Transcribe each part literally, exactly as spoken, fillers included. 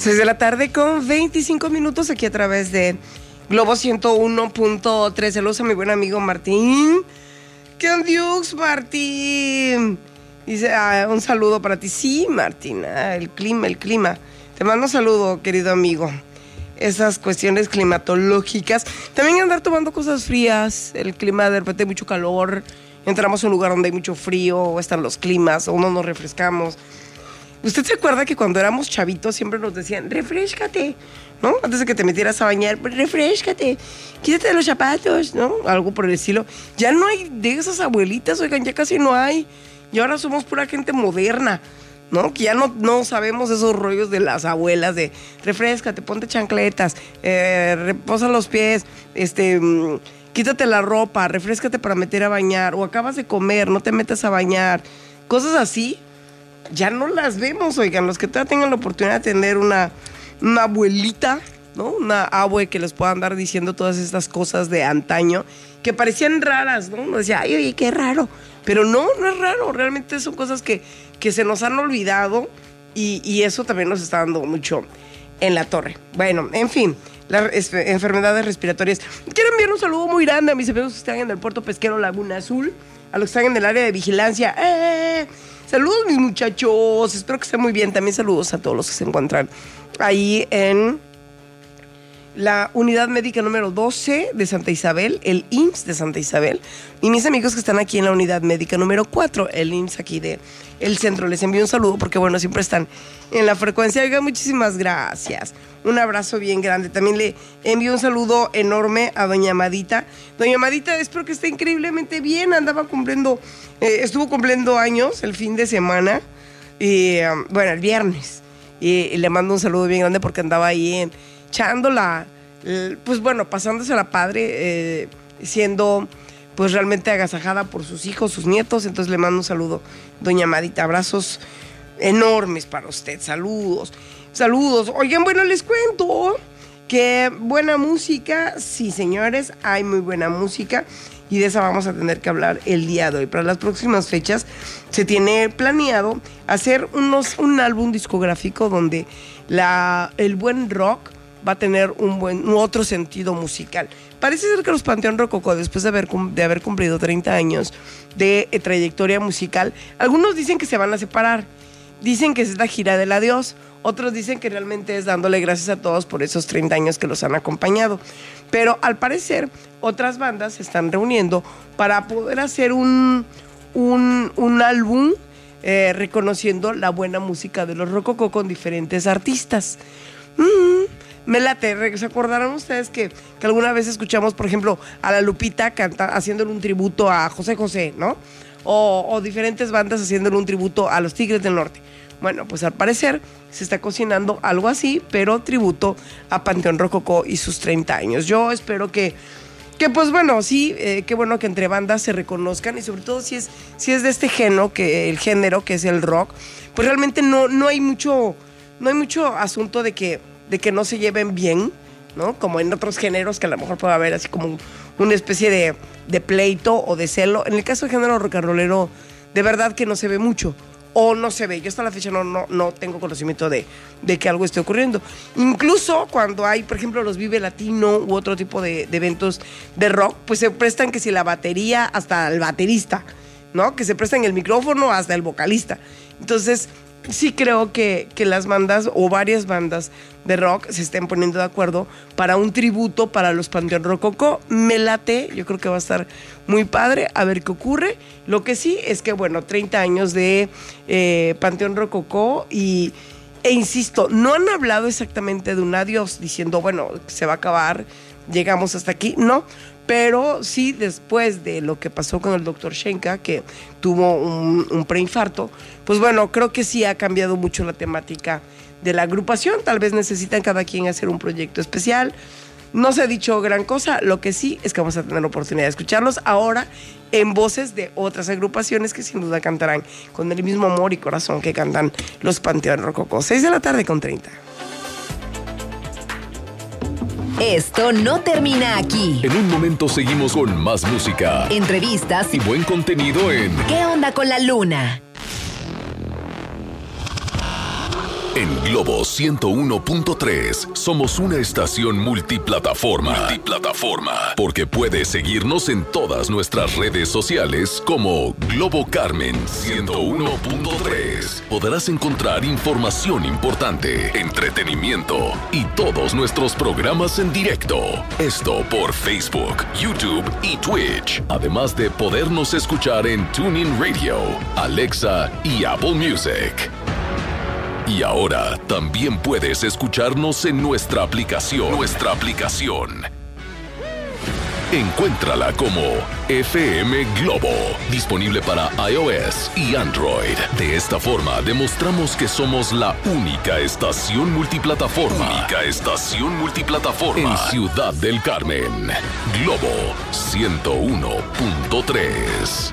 seis de la tarde con veinticinco minutos aquí a través de Globo ciento uno punto tres. Saludos a mi buen amigo Martín. ¿Qué andiux, Martín? Dice, ah, un saludo para ti. Sí, Martín, ah, el clima, el clima. Te mando un saludo, querido amigo. Esas cuestiones climatológicas. También andar tomando cosas frías. El clima, de repente hay mucho calor. Entramos a un lugar donde hay mucho frío, o están los climas, o no nos refrescamos. ¿Usted se acuerda que cuando éramos chavitos siempre nos decían, refréscate, ¿no? Antes de que te metieras a bañar, refréscate, quítate los zapatos, ¿no? Algo por el estilo. Ya no hay de esas abuelitas, oigan, ya casi no hay. Y ahora somos pura gente moderna, ¿no? Que ya no, no sabemos esos rollos de las abuelas de refréscate, ponte chancletas, eh, reposa los pies, este... quítate la ropa, refréscate para meter a bañar, o acabas de comer, no te metas a bañar. Cosas así, ya no las vemos, oigan. Los que todavía tengan la oportunidad de tener una, una abuelita, ¿no? Una abue que les pueda andar diciendo todas estas cosas de antaño, que parecían raras, ¿no? Uno decía, ay, oye, qué raro. Pero no, no es raro, realmente son cosas que, que se nos han olvidado y, y eso también nos está dando mucho en la torre. Bueno, en fin, las enfermedades respiratorias. Quiero enviar un saludo muy grande a mis amigos que están en el puerto pesquero Laguna Azul, a los que están en el área de vigilancia. ¡Eh! Saludos, mis muchachos, espero que estén muy bien. También saludos a todos los que se encuentran ahí en la unidad médica número doce de Santa Isabel, el I M S S de Santa Isabel, y mis amigos que están aquí en la unidad médica número cuatro, el I M S S aquí de el centro. Les envío un saludo porque, bueno, siempre están en la frecuencia. Oiga, muchísimas gracias. Un abrazo bien grande. También le envío un saludo enorme a doña Amadita. Doña Amadita, espero que esté increíblemente bien. Andaba cumpliendo, eh, estuvo cumpliendo años el fin de semana, y, um, bueno, el viernes. Y, y le mando un saludo bien grande porque andaba ahí en, echándola, eh, pues bueno, pasándosela padre, eh, siendo pues realmente agasajada por sus hijos, sus nietos. Entonces le mando un saludo, doña Amadita. Abrazos enormes para usted. Saludos. Saludos. Oigan, bueno, les cuento que buena música, sí, señores, hay muy buena música y de esa vamos a tener que hablar el día de hoy. Para las próximas fechas se tiene planeado hacer unos, un álbum discográfico donde la, el buen rock va a tener un buen un otro sentido musical. Parece ser que los Panteón Rococó, después de haber, de haber cumplido treinta años de eh, trayectoria musical, algunos dicen que se van a separar. Dicen que es la gira del adiós, otros dicen que realmente es dándole gracias a todos por esos treinta años que los han acompañado. Pero al parecer, otras bandas se están reuniendo para poder hacer un, un, un álbum eh, reconociendo la buena música de los Rococó con diferentes artistas. Mm, me late. ¿Se acordarán ustedes que, que alguna vez escuchamos, por ejemplo, a la Lupita canta, haciéndole un tributo a José José, ¿no? O, o diferentes bandas haciéndole un tributo a los Tigres del Norte. Bueno, pues al parecer se está cocinando algo así, pero tributo a Panteón Rococó y sus treinta años. Yo espero que, que pues bueno, sí, eh, qué bueno que entre bandas se reconozcan y sobre todo si es, si es de este género, que el género que es el rock, pues realmente no, no hay mucho, no hay mucho asunto de que, de que no se lleven bien, ¿no? Como en otros géneros que a lo mejor puede haber así como una especie de, de pleito o de celo. En el caso del género rock and rollero, de verdad que no se ve mucho. O no se ve. Yo hasta la fecha no, no, no tengo conocimiento de, de que algo esté ocurriendo. Incluso cuando hay, por ejemplo, los Vive Latino u otro tipo de, de eventos de rock, pues se prestan que si la batería hasta el baterista, ¿no? Que se prestan el micrófono hasta el vocalista. Entonces, sí creo que, que las bandas o varias bandas de rock se estén poniendo de acuerdo para un tributo para los Panteón Rococó. Me late, yo creo que va a estar muy padre, a ver qué ocurre. Lo que sí es que, bueno, treinta años de eh, Panteón Rococó y, e insisto, no han hablado exactamente de un adiós diciendo, bueno, se va a acabar, llegamos hasta aquí, no. Pero sí, después de lo que pasó con el doctor Shenka, que tuvo un, un preinfarto, pues bueno, creo que sí ha cambiado mucho la temática de la agrupación. Tal vez necesitan cada quien hacer un proyecto especial. No se ha dicho gran cosa, lo que sí es que vamos a tener la oportunidad de escucharlos ahora en voces de otras agrupaciones que sin duda cantarán con el mismo amor y corazón que cantan los Panteón Rococó. seis de la tarde con treinta. Esto no termina aquí. En un momento seguimos con más música, entrevistas y buen contenido en ¿Qué onda con la luna? En Globo ciento uno punto tres somos una estación multiplataforma. Multiplataforma. Porque puedes seguirnos en todas nuestras redes sociales como Globo Carmen ciento uno punto tres. Podrás encontrar información importante, entretenimiento y todos nuestros programas en directo. Esto por Facebook, YouTube y Twitch. Además de podernos escuchar en TuneIn Radio, Alexa y Apple Music. Y ahora también puedes escucharnos en nuestra aplicación. Nuestra aplicación. Encuéntrala como F M Globo, disponible para iOS y Android. De esta forma demostramos que somos la única estación multiplataforma. Única estación multiplataforma en Ciudad del Carmen. Globo ciento uno punto tres.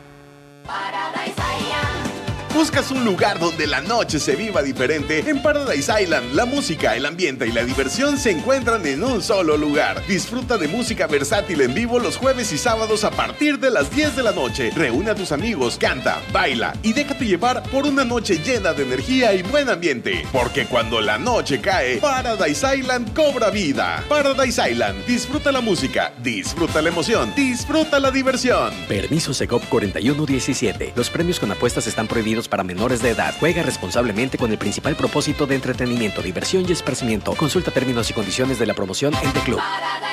¿Buscas un lugar donde la noche se viva diferente? En Paradise Island, la música, el ambiente y la diversión se encuentran en un solo lugar. Disfruta de música versátil en vivo los jueves y sábados a partir de las diez de la noche. Reúne a tus amigos, canta, baila y déjate llevar por una noche llena de energía y buen ambiente. Porque cuando la noche cae, Paradise Island cobra vida. Paradise Island, disfruta la música, disfruta la emoción, disfruta la diversión. Permiso Segov cuarenta y uno diecisiete. Los premios con apuestas están prohibidos para menores de edad. Juega responsablemente con el principal propósito de entretenimiento, diversión y esparcimiento. Consulta términos y condiciones de la promoción en The Club.